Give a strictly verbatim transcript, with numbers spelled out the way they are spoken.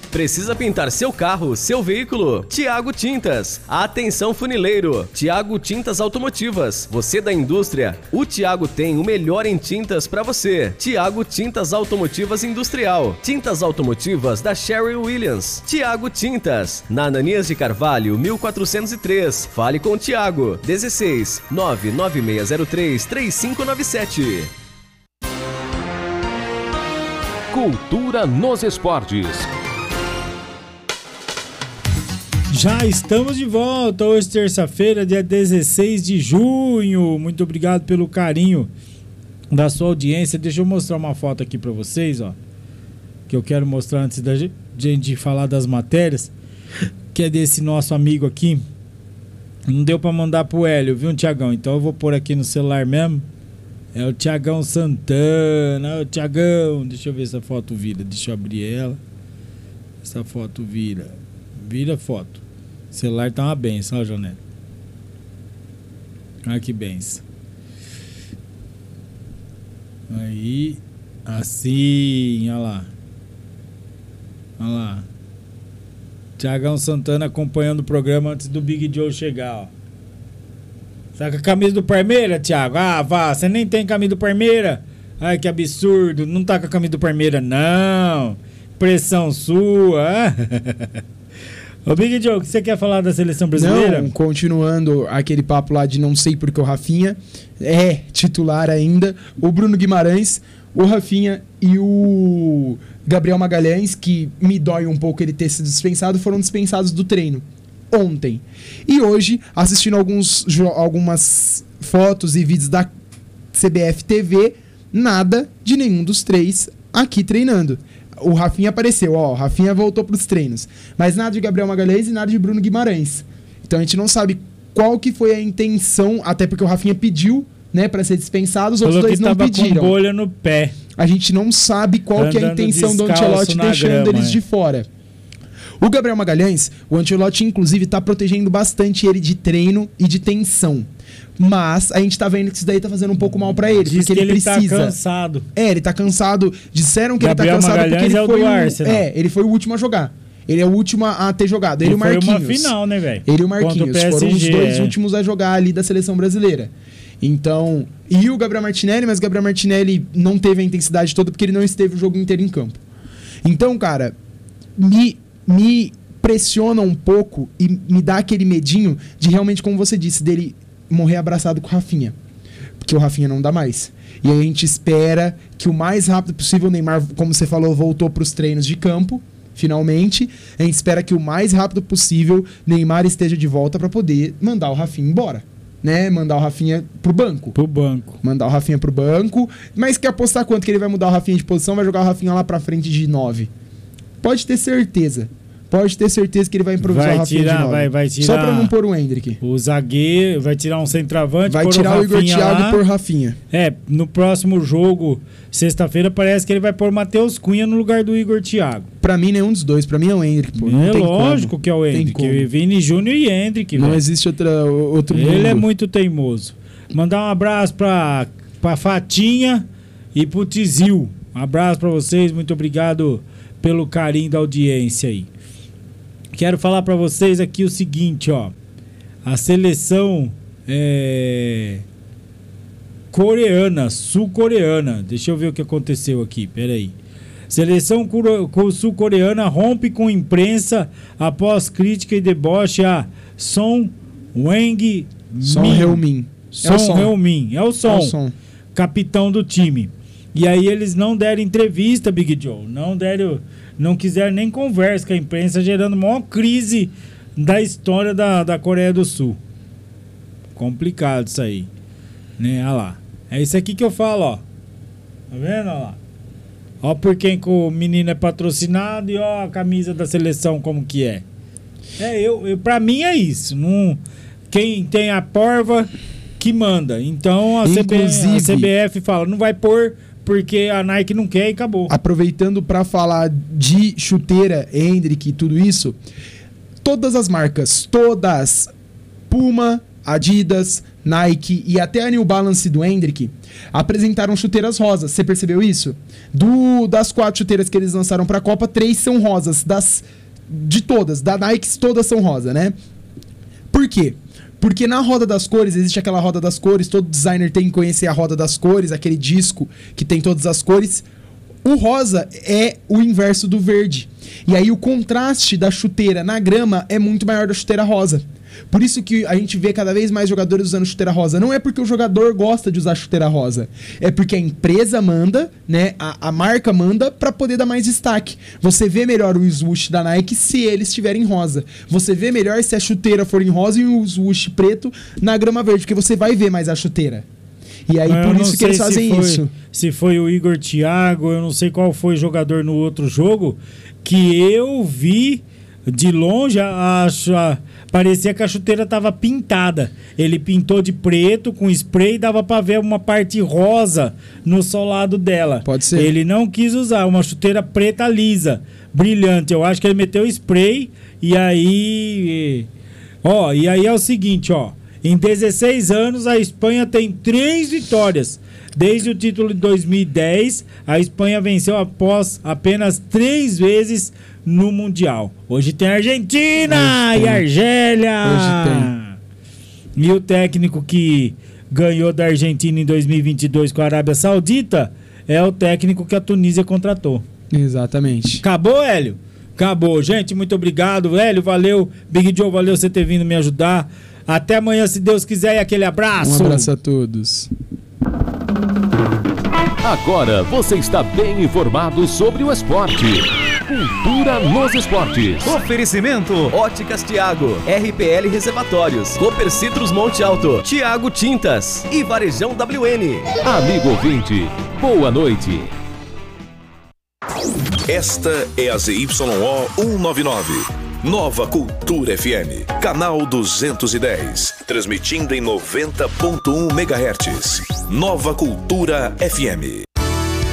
Precisa pintar seu carro, seu veículo? Thiago Tintas. Atenção funileiro. Thiago Tintas Automotivas. Você da indústria? O Thiago tem o melhor em tintas para você. Thiago Tintas Automotivas Industrial. Tintas automotivas da Sherwin Williams. Thiago Tintas. Na Ananias de Carvalho, mil quatrocentos e três. Fale com o Thiago. dezesseis nove nove seis zero três três cinco nove sete. Cultura nos esportes. Já estamos de volta, hoje terça-feira, dia dezesseis de junho. Muito obrigado pelo carinho da sua audiência. Deixa eu mostrar uma foto aqui para vocês, ó, que eu quero mostrar antes da gente falar das matérias, que é desse nosso amigo aqui. Não deu para mandar pro Hélio, viu, Thiagão? Então eu vou pôr aqui no celular mesmo. É o Thiagão Santana, o Thiagão. Deixa eu ver se a foto vira. Deixa eu abrir ela. Essa foto vira. Vira foto. O celular tá uma benção, ó, Jonel. Olha que benção. Aí. Assim, olha lá. Olha lá. Thiagão Santana acompanhando o programa antes do Big Joe chegar, ó. Tá com a camisa do Parmeira, Thiago? Ah, vá, você nem tem camisa do Parmeira? Ai, que absurdo. Não tá com a camisa do Parmeira, não. Pressão sua. Ô, Big Joe, o que você quer falar da seleção brasileira? Não, continuando aquele papo lá de não sei porque o Rafinha é titular ainda. O Bruno Guimarães, o Rafinha e o Gabriel Magalhães, que me dói um pouco ele ter sido dispensado, foram dispensados do treino ontem. E hoje, assistindo alguns, algumas fotos e vídeos da C B F T V, nada de nenhum dos três aqui treinando. O Rafinha apareceu, ó, o Rafinha voltou para os treinos, mas nada de Gabriel Magalhães e nada de Bruno Guimarães. Então a gente não sabe qual que foi a intenção, até porque o Rafinha pediu, né, para ser dispensado, os outros dois não pediram. Com bolha no pé. A gente não sabe qual que é a intenção do Ancelotti deixando grama, eles é. de fora. O Gabriel Magalhães, o Ancelotti inclusive tá protegendo bastante ele de treino e de tensão. Mas a gente tá vendo que isso daí tá fazendo um pouco mal pra ele. Diz porque que ele, ele precisa. tá cansado. É, ele tá cansado. Disseram que Gabriel ele tá cansado Magalhães porque ele é o foi do o... Arsenal. É, ele foi o último a jogar. Ele é o último a ter jogado. Ele e o Marquinhos. Foi uma final, né, velho? Ele e o Marquinhos. P S G, foram os dois é. últimos a jogar ali da seleção brasileira. Então... E o Gabriel Martinelli, mas o Gabriel Martinelli não teve a intensidade toda porque ele não esteve o jogo inteiro em campo. Então, cara, me... me pressiona um pouco e me dá aquele medinho de realmente, como você disse, dele morrer abraçado com o Rafinha. Porque o Rafinha não dá mais. E aí a gente espera que o mais rápido possível o Neymar, como você falou, voltou para os treinos de campo, finalmente. A gente espera que o mais rápido possível Neymar esteja de volta para poder mandar o Rafinha embora. Né? Mandar o Rafinha pro banco. Pro banco. Mandar o Rafinha pro banco. Mas quer apostar quanto que ele vai mudar o Rafinha de posição? Vai jogar o Rafinha lá pra frente de nove. Pode ter certeza. Pode ter certeza que ele vai improvisar vai o Rafinha tirar, de novo. Vai, vai tirar Só pra não pôr o Hendrick. O zagueiro, vai tirar um centroavante, vai tirar o, o Igor Thiago e pôr Rafinha. É, no próximo jogo, sexta-feira, parece que ele vai pôr Matheus Cunha no lugar do Igor Thiago. Pra mim, nenhum dos dois. Pra mim é o Hendrick, pô. Não é lógico como. que é o Hendrick. Vini Júnior e Hendrick. Não véio. existe outra, outro Ele mundo. é muito teimoso. Mandar um abraço pra, pra Fatinha e pro Tizil. Um abraço pra vocês, muito obrigado pelo carinho da audiência aí. Quero falar para vocês aqui o seguinte, ó. A seleção é, coreana, sul-coreana. Deixa eu ver o que aconteceu aqui, peraí. Seleção sul-coreana rompe com imprensa após crítica e deboche a Son Wang-min. Son Heung-min. Son Heung-min. É o Son, é o Son, capitão do time. E aí eles não deram entrevista, Big Joe. Não deram... Não quiseram nem conversa com a imprensa, gerando a maior crise da história da, da Coreia do Sul. Complicado isso aí. Né? Olha lá. É isso aqui que eu falo, ó. Tá vendo? Olha lá. Ó por quem que o menino é patrocinado e ó a camisa da seleção como que é. É, eu, eu, pra mim é isso. Não, quem tem a porva que manda. Então a, C B, a C B F fala, não vai pôr... porque a Nike não quer e acabou. Aproveitando para falar de chuteira, Hendrick e tudo isso, todas as marcas, todas, Puma, Adidas, Nike e até a New Balance do Hendrick apresentaram chuteiras rosas. Você percebeu isso? Do, das quatro chuteiras que eles lançaram para a Copa, três são rosas. Das, de todas, da Nike, todas são rosa, né? Por quê? Porque na roda das cores, existe aquela roda das cores, todo designer tem que conhecer a roda das cores, aquele disco que tem todas as cores. O rosa é o inverso do verde. E aí o contraste da chuteira na grama é muito maior da chuteira rosa. Por isso que a gente vê cada vez mais jogadores usando chuteira rosa. Não é porque o jogador gosta de usar chuteira rosa. É porque a empresa manda, né? A, a marca manda para poder dar mais destaque. Você vê melhor o swoosh da Nike se eles estiverem rosa. Você vê melhor se a chuteira for em rosa e o swoosh preto na grama verde. Porque você vai ver mais a chuteira. E aí, por isso que eles fazem foi, isso. Se foi o Igor Thiago, eu não sei qual foi o jogador no outro jogo, que eu vi de longe, acho, parecia que a chuteira estava pintada. Ele pintou de preto com spray e dava para ver uma parte rosa no solado dela. Pode ser. Ele não quis usar uma chuteira preta lisa, brilhante. Eu acho que ele meteu spray e aí... Ó, e aí é o seguinte, ó. Em dezesseis anos, a Espanha tem três vitórias. Desde o título de dois mil e dez, a Espanha venceu após apenas três vezes no Mundial. Hoje tem Argentina Hoje tem. e Argélia. Hoje tem. E o técnico que ganhou da Argentina em dois mil e vinte e dois com a Arábia Saudita é o técnico que a Tunísia contratou. Exatamente. Acabou, Hélio? Acabou. Gente, muito obrigado, Hélio. Valeu. Big Joe, valeu você ter vindo me ajudar. Até amanhã, se Deus quiser, e aquele abraço. Um abraço a todos. Agora você está bem informado sobre o esporte. Cultura nos esportes. Oferecimento: Óticas Tiago, R P L Reservatórios, Cooper Citrus Monte Alto, Tiago Tintas e Varejão W N. Amigo ouvinte, boa noite. Esta é a Z Y O cento e noventa e nove. Nova Cultura F M, canal duzentos e dez, transmitindo em noventa ponto um megahertz. Nova Cultura F M.